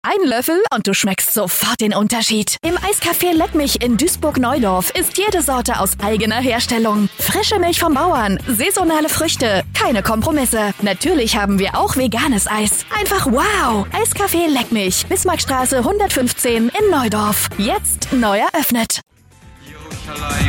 Ein Löffel und du schmeckst sofort den Unterschied. Im Eiscafé Leckmich in Duisburg-Neudorf ist jede Sorte aus eigener Herstellung. Frische Milch vom Bauern, saisonale Früchte, keine Kompromisse. Natürlich haben wir auch veganes Eis. Einfach wow! Eiscafé Leckmich, Bismarckstraße 115 in Neudorf. Jetzt neu eröffnet. Jerusalem.